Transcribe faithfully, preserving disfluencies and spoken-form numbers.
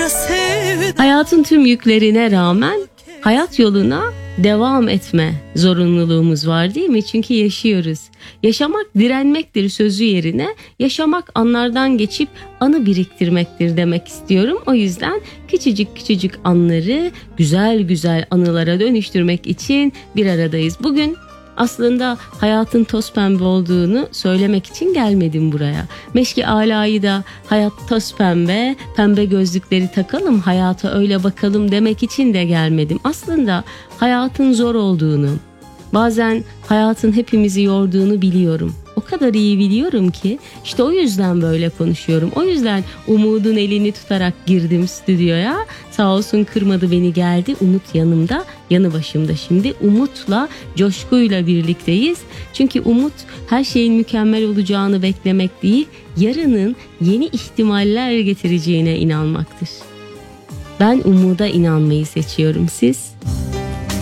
Hayatın tüm yüklerine rağmen hayat yoluna devam etme zorunluluğumuz var, değil mi? Çünkü yaşıyoruz. Yaşamak direnmektir sözü yerine yaşamak anlardan geçip anı biriktirmektir demek istiyorum. O yüzden küçücük küçücük anları güzel güzel anılara dönüştürmek için bir aradayız. Bugün aslında hayatın toz pembe olduğunu söylemek için gelmedim buraya. Meşki alayı da hayat toz pembe, pembe gözlükleri takalım, hayata öyle bakalım demek için de gelmedim. Aslında hayatın zor olduğunu, bazen hayatın hepimizi yorduğunu biliyorum. O kadar iyi biliyorum ki işte o yüzden böyle konuşuyorum. O yüzden Umut'un elini tutarak girdim stüdyoya. Sağ olsun kırmadı beni, geldi. Umut yanımda, yanı başımda şimdi. Umut'la, coşkuyla birlikteyiz. Çünkü Umut her şeyin mükemmel olacağını beklemek değil, yarının yeni ihtimaller getireceğine inanmaktır. Ben Umut'a inanmayı seçiyorum. Siz?